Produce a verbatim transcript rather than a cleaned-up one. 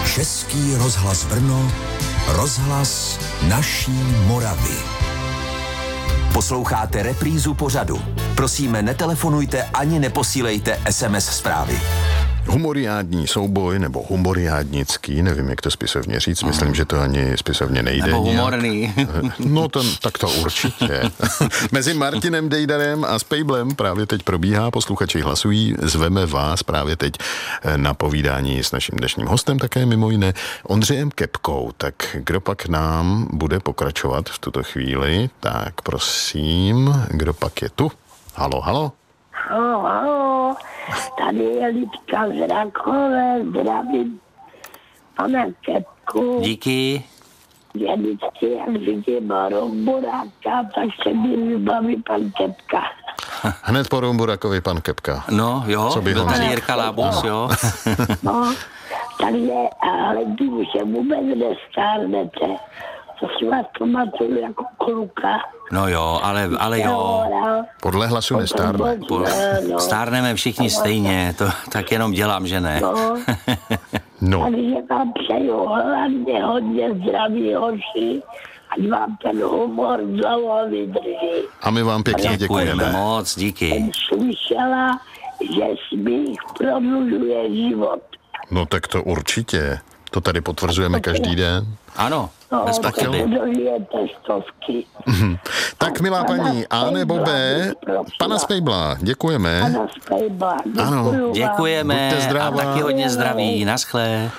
Český rozhlas Brno, rozhlas naší Moravy. Posloucháte reprízu pořadu. Prosíme, netelefonujte ani neposílejte es em es zprávy. Humoriádní souboj, nebo humoriádnický, nevím, jak to spisovně říct, myslím, že to ani spisovně nejde. Nebo humorný. No, ten, tak to určitě. Mezi Martinem Dejdarem a Spejblem právě teď probíhá, posluchači hlasují, zveme vás právě teď na povídání s naším dnešním hostem, také mimo jiné Ondřejem Kepkou. Tak kdo pak nám bude pokračovat v tuto chvíli? Tak prosím, kdo pak je tu? Halo, halo. Halo, halo, tady je Lidka z Rakové, zdravím pana Kepku. Díky. Je vždycky, jak vidím Rumburáka, tak se mi vybaví pan Kepka. Hned po Rumburakovi pan Kepka. No jo, Co by byl ho tady měl? Jirka Lábus, jo. No, takže, ale když se vůbec nestárnete, to si vás pamatuju jako kluka. No jo, ale, ale jo. Podle hlasu nestárne. Po, stárneme všichni stejně, to tak jenom dělám, že ne. No, No, takže vám přeju hlavně hodně zdraví hoši, ať vám ten humor dlouho vydrží. a my vám pěkně Děkujeme děkujeme. moc, díky. Jsem slyšela, že smích prodlužuje život. No tak to určitě. To tady potvrzujeme každý den. Ano, No, bez tak pochyby. dožijete stovky. Tak, milá paní A nebo B, pana Spejbla, děkujeme. Pana Spejbla, Ano, děkuju vám. Děkujeme Buďte a zdravá. taky hodně zdraví. Naschle.